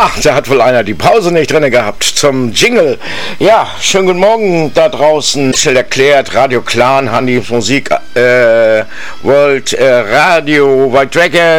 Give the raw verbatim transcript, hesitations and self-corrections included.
Ha, da hat wohl einer die Pause nicht drin gehabt zum Jingle. Ja, schönen guten Morgen da draußen. Schnell erklärt, Radio Clan, Handys Musik, äh, World, äh, Radio, White Dragon.